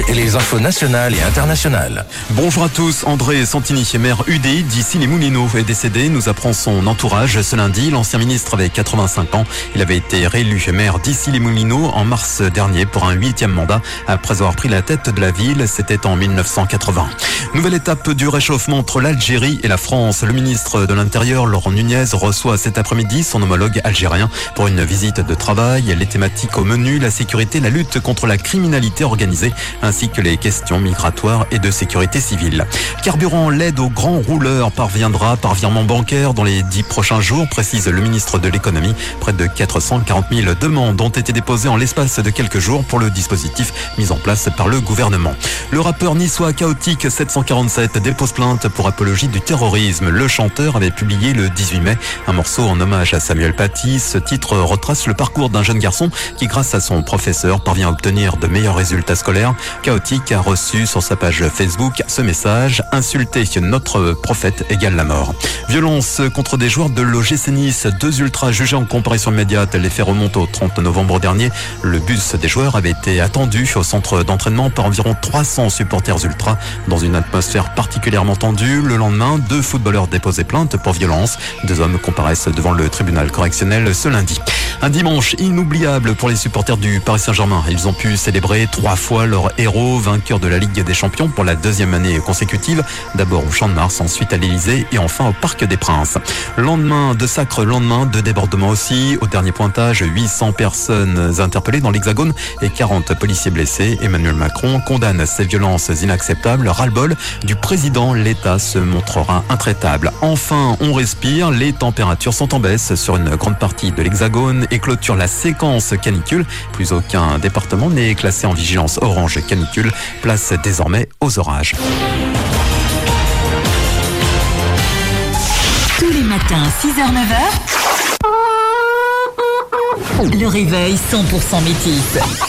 Et les infos nationales et internationales. Bonjour à tous, André Santini, maire UDI d'Issy-les-Moulineaux, est décédé. Nous apprend son entourage ce lundi. L'ancien ministre avait 85 ans. Il avait été réélu maire d'Issy-les-Moulineaux en mars dernier pour un 8e mandat après avoir pris la tête de la ville. C'était en 1980. Nouvelle étape du réchauffement entre l'Algérie et la France. Le ministre de l'Intérieur, Laurent Nunez, reçoit cet après-midi son homologue algérien pour une visite de travail. Les thématiques au menu, la sécurité, la lutte contre la criminalité organisée, ainsi que les questions migratoires et de sécurité civile. Carburant, l'aide aux grands rouleurs parviendra par virement bancaire dans les 10 prochains jours, précise le ministre de l'économie. Près de 440 000 demandes ont été déposées en l'espace de quelques jours pour le dispositif mis en place par le gouvernement. Le rappeur niçois Chaotique 747 dépose plainte pour apologie du terrorisme. Le chanteur avait publié le 18 mai un morceau en hommage à Samuel Paty. Ce titre retrace le parcours d'un jeune garçon qui, grâce à son professeur, parvient à obtenir de meilleurs résultats scolaires. Chaotique a reçu sur sa page Facebook ce message: insulter notre prophète égale la mort. Violence contre des joueurs de l'OGC Nice. 2 ultras jugés en comparution immédiate. Les faits remontent au 30 novembre dernier. Le bus des joueurs avait été attendu au centre d'entraînement par environ 300 supporters ultras dans une atmosphère particulièrement tendue. Le lendemain, 2 footballeurs déposaient plainte pour violence. 2 hommes comparaissent devant le tribunal correctionnel ce lundi. Un dimanche inoubliable pour les supporters du Paris Saint-Germain. Ils ont pu célébrer 3 fois leur héros, vainqueur de la Ligue des Champions pour la 2e année consécutive. D'abord au Champ de Mars, ensuite à l'Élysée et enfin au Parc des Princes. Lendemain de sacre, lendemain de débordement aussi. Au dernier pointage, 800 personnes interpellées dans l'Hexagone et 40 policiers blessés. Emmanuel Macron condamne ces violences inacceptables. Ras-le-bol du président, l'État se montrera intraitable. Enfin, on respire. Les températures sont en baisse sur une grande partie de l'Hexagone et clôture la séquence canicule. Plus aucun département n'est classé en vigilance orange canicule. Place désormais aux orages. Tous les matins, 6h-9h, le réveil 100% métis.